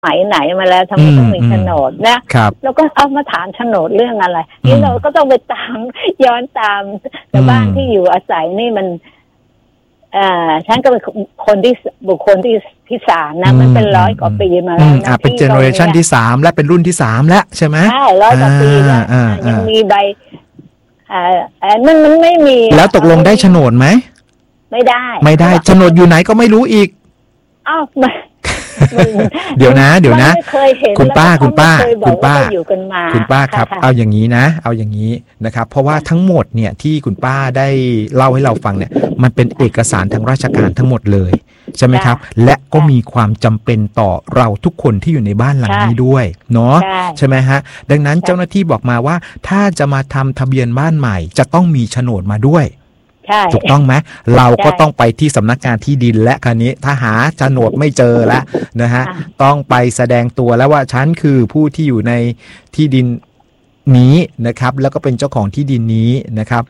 มัยไหนมาแล้วทำไมต้องมีโฉนดนะครับแล้วก็เอามาถามโฉนดเรื่องอะไรนี่เราก็ต้องไปตามย้อนตามแต่บ้านที่อยู่อาศัยนี่มันฉันก็เป็นคนที่บุคคลที่สามนะมันเป็น100 กว่าปีมาแล้วนะเป็นเจเนอเรชันที่3และเป็นรุ่นที่3แล้วใช่ไหมใช่100 กว่าปีแล้วยังมีใบมันไม่มีแล้วตกลงได้โฉนดไหมไม่ได้โฉนดอยู่ไหนก็ไม่รู้อีกอ้าวเดี๋ยวนะคุณป้าครับเอาอย่างนี้นะครับเพราะว่าทั้งหมดเนี่ยที่คุณป้าได้เล่าให้เราฟังเนี่ยมันเป็นเอกสารทางราชการทั้งหมดเลยใช่ไหมครับและก็มีความจำเป็นต่อเราทุกคนที่อยู่ในบ้านหลังนี้ด้วยเนาะใช่ไหมฮะดังนั้นเจ้าหน้าที่บอกมาว่าถ้าจะมาทำทะเบียนบ้านใหม่จะต้องมีโฉนดมาด้วยถูกต้องไหมเราก็ต้องไปที่สำนักงานที่ดินและคราวนี้ถ้าหาโฉนดไม่เจอแล้วนะฮะต้องไปแสดงตัวแล้วว่าฉันคือผู้ที่อยู่ในที่ดินนี้นะครับแล้วก็เป็นเจ้าของที่ดินนี้นะครับ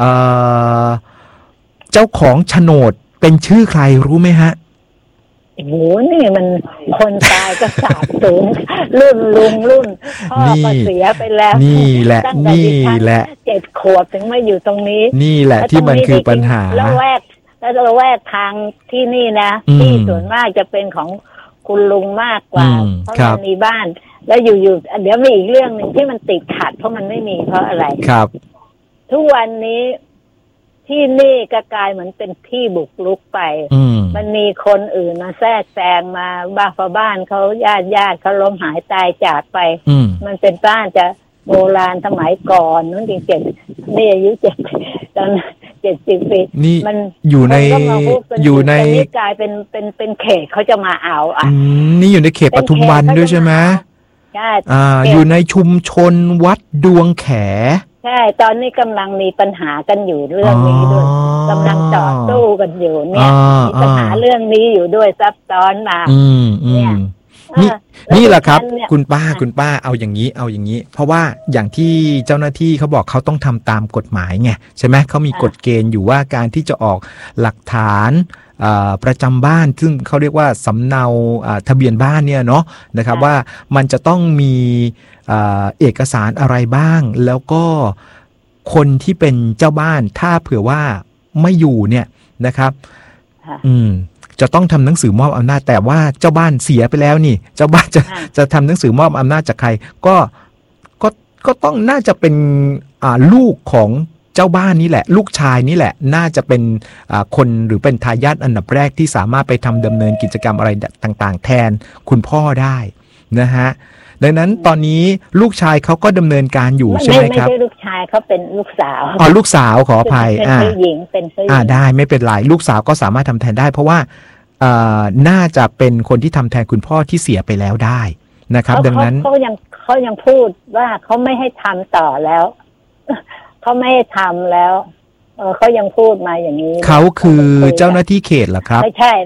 เจ้าของโฉนดเป็นชื่อใครรู้ไหมฮะโอ้โหนี่มันคนตายก็สาบสูญรุ่นลุงรุ่นพ่อก็เสียไปแล้วนี่แหละ 7 ขวบถึงมาอยู่ตรงนี้นี่แหละที่มันคือปัญหาแล้วแวกทางที่นี่นะที่ส่วนมากจะเป็นของคุณลุงมากกว่าเพราะมันมีบ้านแล้วอยู่เดี๋ยวมีอีกเรื่องหนึ่งที่มันติดขัดเพราะมันไม่มีเพราะอะไรครับทุกวันนี้ที่นี่ก็กลายเหมือนเป็นที่บุกรุกไปมันมีคนอื่นมาแทรกแซงมาบ้านเขาญาติเขาล้มหายตายจากไปมันเป็นบ้านจะโบราณสมัยก่อนนู้นจริงๆนี่อายุตอน70 ปีมันอยู่ในนี่กลายเป็นเขตเขาจะมาเอานี่อยู่ในเขตปทุมวันด้วยใช่ไหมใช่อยู่ในชุมชนวัดดวงแขใช่ตอนนี้กำลังมีปัญหากันอยู่เรื่องนี้ด้วยกำลังต่อสู้กันอยู่เนี่ยมีปัญหาเรื่องนี้อยู่ด้วยซับซ้อนมาเนี่ยนี่แหละครับคุณป้าเอาอย่างนี้เพราะว่าอย่างที่เจ้าหน้าที่เขาบอกเขาต้องทำตามกฎหมายไงใช่ไหมเขามีกฎเกณฑ์อยู่ว่าการที่จะออกหลักฐานประจำบ้านซึ่งเขาเรียกว่าสำเนาทะเบียนบ้านเนี่ยเนาะนะครับว่ามันจะต้องมีเอกสารอะไรบ้างแล้วก็คนที่เป็นเจ้าบ้านถ้าเผื่อว่าไม่อยู่เนี่ยนะครับจะต้องทำหนังสือมอบอำนาจแต่ว่าเจ้าบ้านเสียไปแล้วนี่เจ้าบ้านจะทำหนังสือมอบอำนาจจากใครก็ต้องน่าจะเป็นลูกของเจ้าบ้านนี่แหละลูกชายนี่แหละน่าจะเป็นคนหรือเป็นทายาทอันดับแรกที่สามารถไปดำเนินกิจกรรมอะไรต่างๆแทนคุณพ่อได้นะฮะดังนั้นตอนนี้ลูกชายเขาก็ดำเนินการอยู่ใช่ไหมครับไม่ใช่ลูกชายเขาเป็นลูกสาวลูกสาวขออภัยเป็นผู้หญิงได้ไม่เป็นไรลูกสาวก็สามารถทำแทนได้เพราะว่าน่าจะเป็นคนที่ทำแทนคุณพ่อที่เสียไปแล้วได้นะครับดังนั้นเขายังพูดว่าเขาไม่ให้ทำต่อแล้วเขาไม่ให้ทำแล้วเขายังพูดมาอย่างนี้เขาคือเจ้าหน้าที่เขตเหรอครับไม่ใช่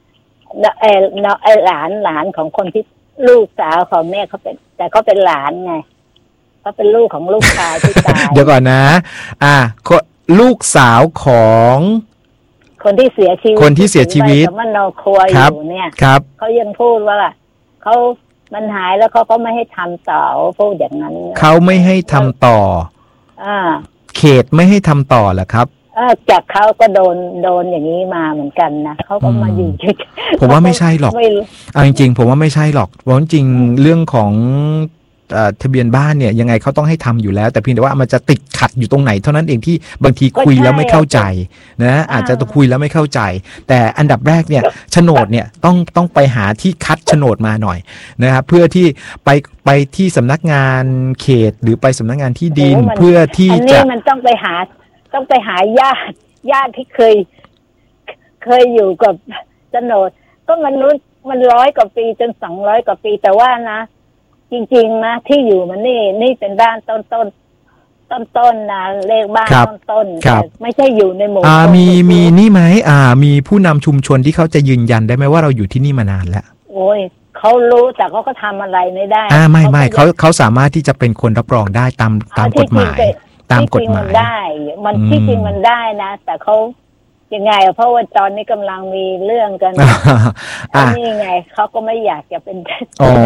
หลานของคนที่ลูกสาวของแม่เขาเป็นแต่เขาเป็นหลานไงเขาเป็นลูกของลูกชายที่ตายเดี๋ยวก่อนนะลูกสาวของคนที่เสียชีวิตมันนอครัวอยู่เนี่ยเขายังพูดว่ามันหายแล้วเขาก็ไม่ให้ทำต่อพูดอย่างนั้นเขาไม่ให้ทำต่อเขตไม่ให้ทำต่อเหรอครับจากเขาก็โดนอย่างนี้มาเหมือนกันนะเขาก็มาอยู่ผมว่าไม่ใช่หรอกจริงๆผมว่าไม่ใช่หรอกเพราะจริงเรื่องของทะเบียนบ้านเนี่ยยังไงเขาต้องให้ทำอยู่แล้วแต่เพียงแต่ว่ามันจะติดขัดอยู่ตรงไหนเท่านั้นเองที่บางทีคุยแล้วไม่เข้าใจนะอาจจะคุยแล้วไม่เข้าใจแต่อันดับแรกเนี่ยโฉนดเนี่ยต้องไปหาที่คัดโฉนดมาหน่อยนะครับเพื่อที่ไปที่สำนักงานเขตหรือไปสำนักงานที่ดินเพื่อที่จะมันต้องไปหาญาติที่เคยอยู่กับโฉนดก็มัน100 กว่าปีจน200 กว่าปีแต่ว่านะจริงๆนะที่อยู่มันนี่เป็นบ้านต้นนะเลขบ้านต้นไม่ใช่อยู่ในหมู่มีนี่ไหมมีผู้นำชุมชนที่เขาจะยืนยันได้ไหมว่าเราอยู่ที่นี่มานานแล้วโอ้ยเขารู้แต่เขาก็ทำอะไรไม่ได้ไม่เขาสามารถที่จะเป็นคนรับรองได้ตามกฎหมายได้มันที่จริงมันได้นะแต่เขายังไงเพราะว่าตอนนี้กำลังมีเรื่องกันนี่ไงเขาก็ไม่อยากจะเป็น